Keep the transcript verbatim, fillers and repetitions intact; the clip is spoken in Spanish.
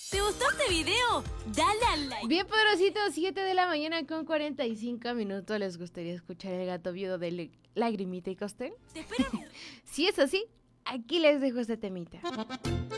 ¿Te gustó este video? Dale al like. Bien poderosito, siete de la mañana con cuarenta y cinco minutos. ¿Les gustaría escuchar el gato viudo de Lagrimita y Costel? Te espero. Si es así, aquí les dejo este temita.